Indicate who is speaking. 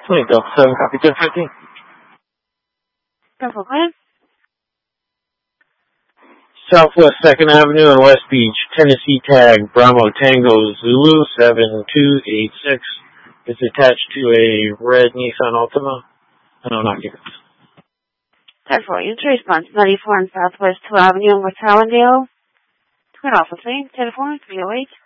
Speaker 1: 20 Delta 7, copy 1050.
Speaker 2: Careful, clear.
Speaker 1: Southwest 2nd Avenue and West Beach, Tennessee tag, Bravo Tango Zulu 7286. It's attached to a red Nissan Altima. Non-occupants.
Speaker 2: Tag 4, unit response, 94 on Southwest 2 Avenue in West Hallandale. Twin Alpha 3, 10-4, 308.